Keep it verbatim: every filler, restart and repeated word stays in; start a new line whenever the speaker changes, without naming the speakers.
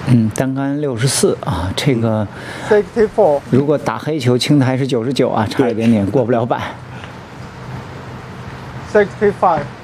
嗯，单杆六十四啊，这个
sixty four。
如果打黑球，青台是九十九啊，差一点点过不了板。
sixty five。